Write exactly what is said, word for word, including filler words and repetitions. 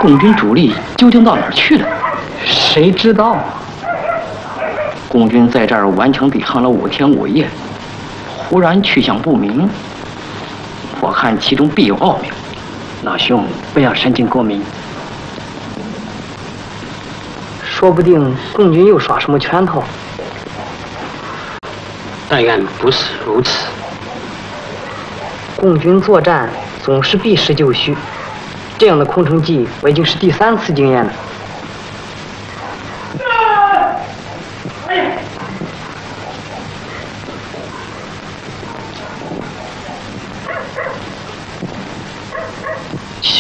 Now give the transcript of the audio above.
共军主力究竟到哪儿去了？ 谁知道？ 共军在这儿顽强抵抗了五天五夜，忽然去向不明。我看其中必有奥妙。 老兄，不要神经过敏。说不定共军又耍什么圈套。 但愿不是如此。 共军作战总是避实就虚，这样的空城计我已经是第三次经验了。